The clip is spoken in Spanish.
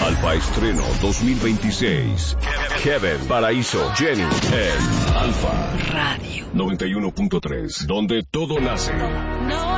Alfa Estreno 2026. Kevin Paraíso, Jenny en Alfa Radio 91.3, donde todo nace.